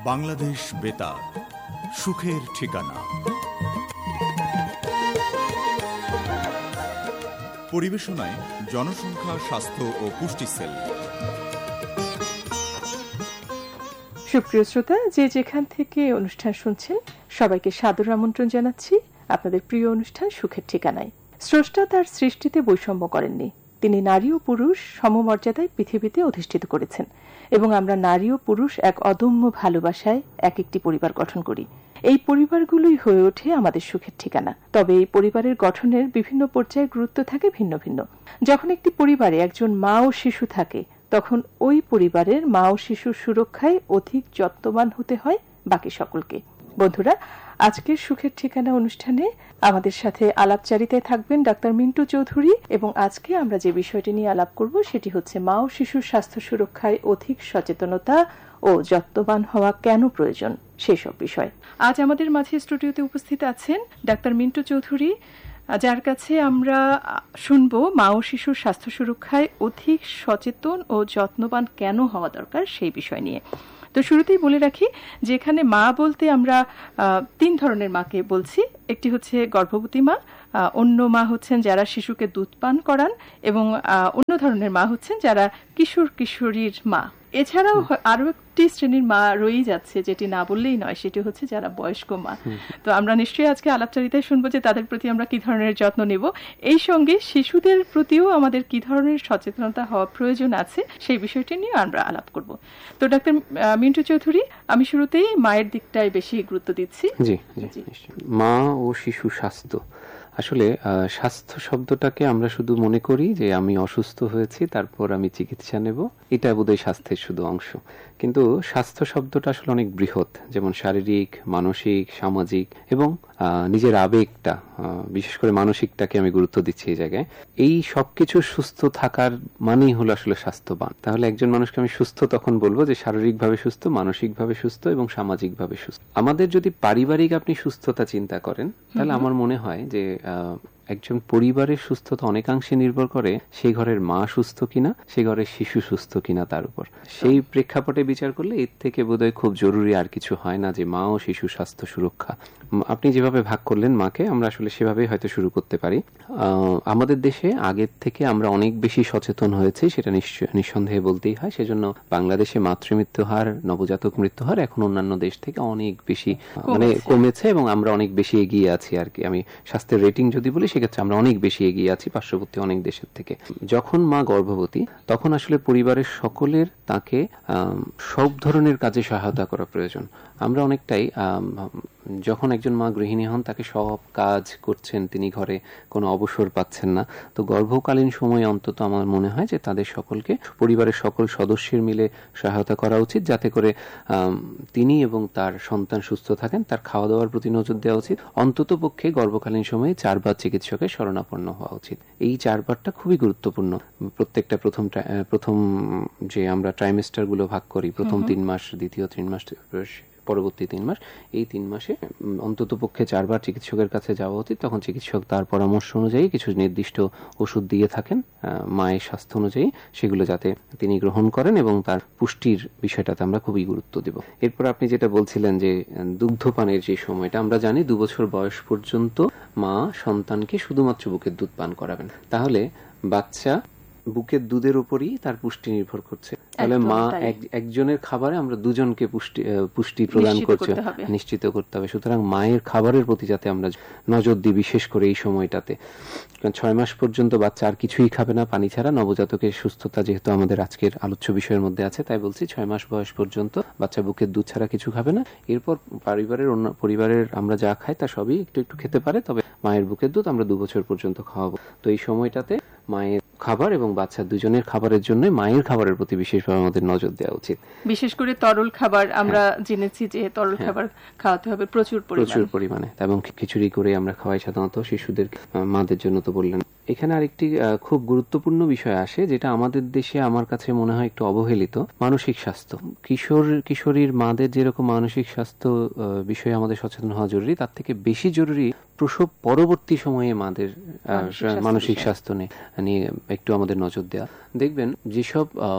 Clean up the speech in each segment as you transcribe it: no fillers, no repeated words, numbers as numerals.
বাংলাদেশ বেতার, সুখের ঠিকানা। পরিবেশনায় জনসংখ্যা, স্বাস্থ্য ও পুষ্টি সেল। সুপ্রিয় শ্রোতা, যে যেখান থেকে অনুষ্ঠান শুনছেন সবাইকে সাদর আমন্ত্রণ জানাচ্ছি আপনাদের প্রিয় অনুষ্ঠান সুখের ঠিকানায়। স্রষ্টা তার সৃষ্টিতে বৈষম্য করেননি। তিনি নারী ও পুরুষ সমমর্যাদায় পৃথিবীতে অধিষ্ঠিত করেছেন এবং আমরা নারী ও পুরুষ এক অদম্য ভালোবাসায় এক একটি পরিবার গঠন করি। এই পরিবারগুলোই হয়ে ওঠে আমাদের সুখের ঠিকানা। তবে এই পরিবারের গঠনের বিভিন্ন পর্যায়ে গুরুত্ব থাকে ভিন্ন ভিন্ন। যখন একটি পরিবারে একজন মা ও শিশু থাকে, তখন ওই পরিবারের মা ও শিশুর সুরক্ষায় অধিক যত্নবান হতে হয় বাকি সকলকে। বন্ধুরা, আজকের সুখের ঠিকানা অনুষ্ঠানে আমাদের সাথে আলাপচারিতায় থাকবেন ডাক্তার মিন্টু চৌধুরী, এবং আজকে আমরা যে বিষয়টি নিয়ে আলাপ করব সেটি হচ্ছে মা ও শিশুর স্বাস্থ্য সুরক্ষায় অধিক সচেতনতা ও যত্নবান হওয়া কেন প্রয়োজন, সেসব বিষয়। আজ আমাদের মাঝে স্টুডিওতে উপস্থিত আছেন ডাক্তার মিন্টু চৌধুরী, যার কাছে আমরা শুনব মা ও শিশুর স্বাস্থ্য সুরক্ষায় অধিক সচেতন ও যত্নবান কেন হওয়া দরকার সেই বিষয় নিয়ে। তো শুরুতেই বলে রাখি যে এখানে মা বলতে আমরা তিন ধরনের মাকে বলছি। একটি হচ্ছে গর্ভবতী মা, অন্য মা হচ্ছেন যারা শিশুকে দুধ পান করান, এবং অন্য ধরনের মা হচ্ছেন যারা কিশোর কিশোরীর মা। এছাড়াও আরো একটি শ্রেণীর মা রয়েই যাচ্ছে, যেটি না বললেই নয়, সেটি হচ্ছে যারা বয়স্ক মা। তো আমরা নিশ্চয়ই আজকে আলাপচারিতায় শুনবো যে তাদের প্রতি আমরা কি ধরনের যত্ন নেব, এই সঙ্গে শিশুদের প্রতিও আমাদের কি ধরনের সচেতনতা হওয়া প্রয়োজন আছে সেই বিষয়টি নিয়ে আমরা আলাপ করব। তো ডাক্তার মিন্টু চৌধুরী, আমি শুরুতেই মায়ের দিকটায় বেশি গুরুত্ব দিচ্ছি। জি, মা ও শিশু স্বাস্থ্য। আসলে স্বাস্থ্য শব্দটাকে আমরা শুধু মনে করি যে আমি অসুস্থ হয়েছি তারপর আমি চিকিৎসা নেব, এটা বোধহয় স্বাস্থ্যের শুধু অংশ। কিন্তু স্বাস্থ্য শব্দটা আসলে অনেক বৃহৎ, যেমন শারীরিক, মানসিক, সামাজিক এবং নিজের আবেগটা, বিশেষ করে মানসিকটাকে আমি গুরুত্ব দিচ্ছি এই জায়গায়। এই সবকিছু সুস্থ থাকার মানেই হলো আসলে স্বাস্থ্যবান। তাহলে একজন মানুষকে আমি সুস্থ তখন বলবো যে শারীরিকভাবে সুস্থ, মানসিকভাবে সুস্থ এবং সামাজিকভাবে সুস্থ। আমাদের যদি পারিবারিক আপনি সুস্থতা চিন্তা করেন, তাহলে আমার মনে হয় যে একজন পরিবারের সুস্থতা অনেকাংশে নির্ভর করে সেই ঘরের মা সুস্থ কিনা, সেই ঘরের শিশু সুস্থ কিনা তার উপর। সেই প্রেক্ষাপটে বিচার করলে এর থেকে বোধহয় খুব জরুরি আর কিছু হয় না যে মা ও শিশু স্বাস্থ্য সুরক্ষা। আপনি যেভাবে ভাগ করলেন মাকে, আমরা আসলে সেভাবেই হয়তো শুরু করতে পারি। আমাদের দেশে আগের থেকে আমরা অনেক বেশি সচেতন হয়েছি, সেটা নিঃসন্দেহে বলতেই হয়। সেজন্য বাংলাদেশে মাতৃমৃত্যু হার, নবজাতক মৃত্যু হার এখন অন্যান্য দেশ থেকে অনেক বেশি কমেছে এবং আমরা অনেক বেশি এগিয়ে আছি আর কি। আমি স্বাস্থ্যের রেটিং যদি বলি, সেক্ষেত্রে আমরা অনেক বেশি এগিয়ে আছি পার্শ্ববর্তী অনেক দেশের থেকে। যখন মা গর্ভবতী, তখন আসলে পরিবারের সকলের তাকে সব ধরনের কাজে সহায়তা করা প্রয়োজন। আমরা অনেকটাই যখন একজন মা গৃহিণী হন, তাকে সব কাজ করছেন, তিনি ঘরে কোনো অবসর পাচ্ছেন না। তো গর্ভকালীন সময়ে অন্তত আমার মনে হয় যে তাদের সকলকে, পরিবারের সকল সদস্যের মিলে সহায়তা করা উচিত, যাতে করে তিনি এবং তার সন্তান সুস্থ থাকেন। তার খাওয়া দাওয়ার প্রতি নজর দেওয়া উচিত। অন্তত পক্ষে গর্ভকালীন সময়ে 4 বার চিকিৎসকের শরণাপন্ন হওয়া উচিত। এই 4 বারটা খুবই গুরুত্বপূর্ণ। প্রত্যেকটা প্রথম যে আমরা ট্রাইমেস্টার গুলো ভাগ করি, প্রথম 3 মাস, দ্বিতীয় 3 মাস, পরবর্তী 3 মাস, এই 3 মাসে অন্তত পক্ষে 4 বার চিকিৎসকের কাছে যাওয়া উচিত। তখন চিকিৎসক তার পরামর্শ অনুযায়ী কিছু নির্দিষ্ট ওষুধ দিয়ে থাকেন মায়ের স্বাস্থ্য অনুযায়ী, সেগুলো যাতে তিনি গ্রহণ করেন, এবং তার পুষ্টির বিষয়টাতে আমরা খুবই গুরুত্ব দেব। এরপর আপনি যেটা বলছিলেন যে দুগ্ধপানের যে সময়টা, আমরা জানি 2 বছর বয়স পর্যন্ত মা সন্তানকে শুধুমাত্র বুকের দুধ পান করাবেন। তাহলে বাচ্চা বুকের দুধের উপরই তার পুষ্টি নির্ভর করছে। তাহলে মা একজনের খাবারে আমরা দুজনকে পুষ্টি প্রদান করছে, নিশ্চিত করতে হবে। সুতরাং মায়ের খাবারের প্রতি যাতে আমরা নজর দিই, বিশেষ করে এই সময়টাতে। 6 মাস পর্যন্ত বাচ্চা আর কিছুই খাবে না পানি ছাড়া। নবজাতকের সুস্থতা যেহেতু আমাদের আজকের আলোচ্য বিষয়ের মধ্যে আছে, তাই বলছি 6 মাস বয়স পর্যন্ত বাচ্চা বুকের দুধ ছাড়া কিছু খাবে না। এরপর পরিবারের আমরা যা খাই তা সবই একটু একটু খেতে পারে, তবে মায়ের বুকের দুধ আমরা 2 বছর পর্যন্ত খাওয়াবো। তো এই সময়টাতে মায়ের খাবার এবং বাচ্চা দুজনের খাবারের জন্য মায়ের খাবারের প্রতি বিশেষভাবে আমাদের নজর দেওয়া উচিত। বিশেষ করে তরল খাবার আমরা জেনেছি যে তরল খাবার খাওয়াতে হবে প্রচুর পরিমাণে, এবং খিচুড়ি করে আমরা খাওয়াই সাধারণত শিশুদের, মাদের জন্য তো বললেন। এখানে আরেকটি খুব গুরুত্বপূর্ণ বিষয় আসে, যেটা আমাদের দেশে আমার কাছে মনে হয় একটু অবহেলিত, মানসিক স্বাস্থ্য। কিশোরীর মাদের যেরকম মানসিক স্বাস্থ্য বিষয়ে আমাদের সচেতন হওয়া জরুরি, তার থেকে বেশি জরুরি প্রসব পরবর্তী সময়ে মাদের মানসিক স্বাস্থ্য নিয়ে একটু আমাদের নজর দেওয়া। দেখবেন যেসব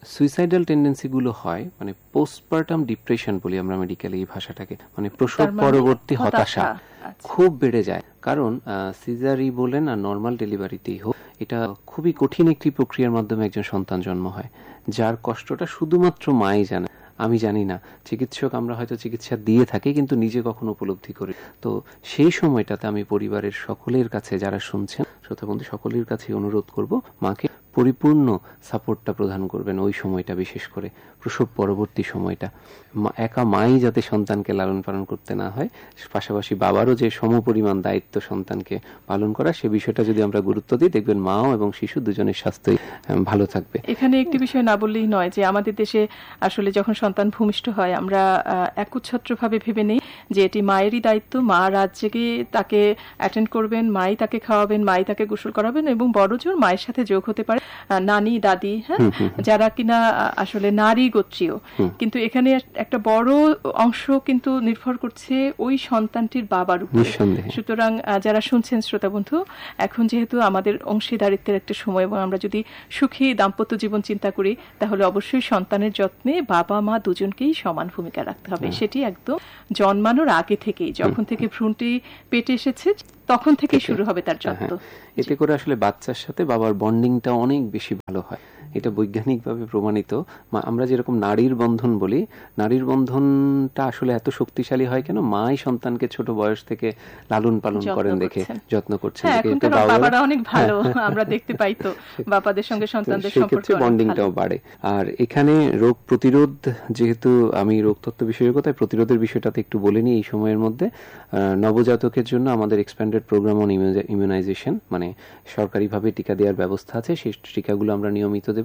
সুইসাইডাল টেন্ডেন্সি গুলো হয় মানে পোস্টপার্টাম ডিপ্রেশন বলি আমরা মেডিকেলে এই ভাষাটাকে, মানে প্রসব পরবর্তী হতাশা খুব বেড়ে যায়। কারণ সিজারি বলেন আর নর্মাল ডেলিভারিতেই হোক, এটা খুবই কঠিন একটি প্রক্রিয়ার মাধ্যমে একজন সন্তান জন্ম হয়, যার কষ্টটা শুধুমাত্র মাই জানে, আমি জানি না। চিকিৎসক আমরা হয়তো চিকিৎসা দিয়ে থাকি কিন্তু নিজে কখনো উপলব্ধি করি। তো সেই সময়টাতে আমি পরিবারের সকলের কাছে, যারা শুনছেন শ্রোতাবন্ধু সকলের কাছে অনুরোধ করব, মাকে পরিপূর্ণ সাপোর্টটা প্রদান করবেন ওই সময়টা, বিশেষ করে প্রসব পরবর্তী সময়টা। একা মাই যাতে সন্তানকে লালন পালন করতে না হয়, পাশাপাশি বাবারও যে সমপরিমাণ দায়িত্ব সন্তানকে পালন করা, সে বিষয়টা যদি আমরা গুরুত্ব দিই, দেখবেন মাও এবং শিশু দুজনের স্বাস্থ্যই ভালো থাকবে। এখানে একটি বিষয় না বললেই নয় যে আমাদের দেশে আসলে যখন সন্তান ভূমিষ্ঠ হয় আমরা একচ্ছত্রভাবে ভেবে নেই যে এটি মায়েরই দায়িত্ব, মা রাত জেগে তাকে অ্যাটেন্ড করবেন, মাই তাকে খাওয়াবেন, মাই তাকে গোসল করাবেন, এবং বড় জোর মায়ের সাথে যোগ হতে পারে নানি, দাদি, হ্যাঁ, যারা কিনা আসলে নারী গোত্রীয়। কিন্তু এখানে একটা বড় অংশ কিন্তু নির্ভর করছে ওই সন্তানটির বাবার উপর। সুতরাং যারা শুনছেন শ্রোতা বন্ধু, এখন যেহেতু আমাদের অংশীদারিত্বের একটা সময় এবং আমরা যদি সুখী দাম্পত্য জীবন চিন্তা করি, তাহলে অবশ্যই সন্তানের যত্নে বাবা মা দুজনকেই সমান ভূমিকা রাখতে হবে। সেটি একদম জন্মানোর আগে থেকেই, যখন থেকে ভ্রূণটি পেটে এসেছে তখন থেকে শুরু হবে তার যত্ন। এতে করে আসলে বাচ্চার সাথে বাবার বন্ডিংটা অনেক বেশি ভালো হয়, এটা বৈজ্ঞানিকভাবে প্রমাণিত। আমরা যেরকম নারীর বন্ধন বলি, নারীর বন্ধনটা আসলে এত শক্তিশালী হয় কেন? মাই সন্তানকে ছোট বয়স থেকে লালন পালন করেন দেখে, যত্ন করছেন দেখে বাবারা অনেক ভালো, আমরা দেখতে পাই তো বাবাদের সঙ্গে সন্তানদের সম্পর্ক, বন্ডিংটাও বাড়ে। আর এখানে রোগ প্রতিরোধ, যেহেতু আমি রোগতত্ত্ব বিশেষজ্ঞতায় প্রতিরোধের বিষয়টাতে একটু বলে নিই এই সময়ের মধ্যে। নবজাতকের জন্য আমাদের এক্সপ্যান্ডেড প্রোগ্রাম অন ইমিউনাইজেশন, মানে সরকারিভাবে টিকা দেওয়ার ব্যবস্থা আছে, সেই টিকাগুলো আমরা নিয়মিত দেব।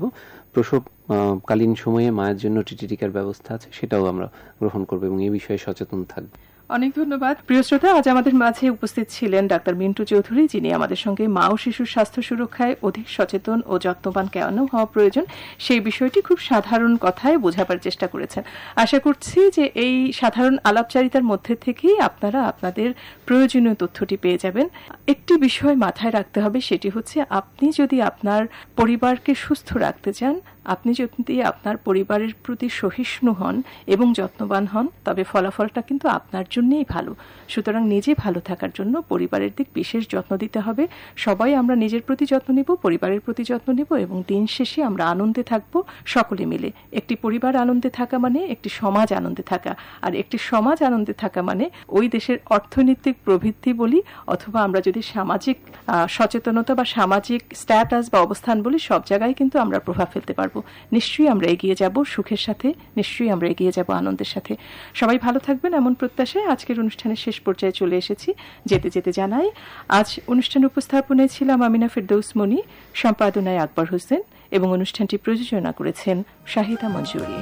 প্রসবকালীন সময়ে মায়ের জন্য টিটি টিকার ব্যবস্থা আছে, সেটাও আমরা গ্রহণ করব এবং এই বিষয়ে সচেতন থাকব। অনেক ধন্যবাদ। প্রিয় শ্রোতা, আজ আমাদের মাঝে উপস্থিত ছিলেন ডাক্তার মিন্টু চৌধুরী, যিনি আমাদের সঙ্গে মা ও শিশুর স্বাস্থ্য সুরক্ষায় অধিক সচেতন ও যত্নবান কেন হওয়া প্রয়োজন সেই বিষয়টি খুব সাধারণ কথায় বোঝাবার চেষ্টা করেছেন। আশা করছি যে এই সাধারণ আলাপচারিতার মধ্যে থেকেই আপনারা আপনাদের প্রয়োজনীয় তথ্যটি পেয়ে যাবেন। একটি বিষয় মাথায় রাখতে হবে, সেটি হচ্ছে আপনি যদি আপনার পরিবারকে সুস্থ রাখতে চান, আপনি যদি আপনার পরিবারের প্রতি সহিষ্ণু হন এবং যত্নবান হন, তবে ফলাফলটা কিন্তু আপনার জন্যই ভালো। সুতরাং নিজে ভালো থাকার জন্য পরিবারের দিক বিশেষ যত্ন দিতে হবে। সবাই আমরা নিজের প্রতি যত্ন নিব, পরিবারের প্রতি যত্ন নিব এবং দিন শেষে আমরা আনন্দে থাকব সকলে মিলে। একটি পরিবার আনন্দে থাকা মানে একটি সমাজ আনন্দে থাকা, আর একটি সমাজ আনন্দে থাকা মানে ওই দেশের অর্থনৈতিক প্রবৃদ্ধি বলি, অথবা আমরা যদি সামাজিক সচেতনতা বা সামাজিক স্ট্যাটাস বা অবস্থান বলি, সব জায়গায় কিন্তু আমরা প্রভাব ফেলতে পারবো। নিশ্চয়ই আমরা এগিয়ে যাব সুখের সাথে, নিশ্চয়ই আমরা এগিয়ে যাব আনন্দের সাথে। সবাই ভালো থাকবেন এমন প্রত্যাশায় আজকের অনুষ্ঠানের শেষ পর্যায়ে চলে এসেছি। যেতে যেতে জানাই, আজ অনুষ্ঠান উপস্থাপনায় ছিলাম আমিনা ফেরদৌস মনি, সম্পাদনায় আকবর হোসেন এবং অনুষ্ঠানটি প্রযোজনা করেছেন শাহিদা মঞ্জুরি।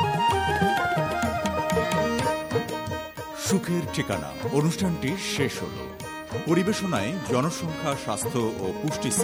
সুখের ঠিকানা অনুষ্ঠানটি শেষ হলো। পরিবেশনায় জনসংখ্যা, স্বাস্থ্য ও পুষ্টি